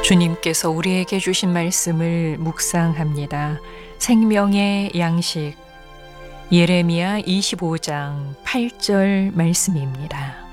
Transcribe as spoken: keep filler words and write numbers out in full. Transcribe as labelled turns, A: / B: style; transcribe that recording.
A: 주님께서 우리에게 주신 말씀을 묵상합니다. 생명의 양식 예레미야 이십오 장 팔 절 말씀입니다.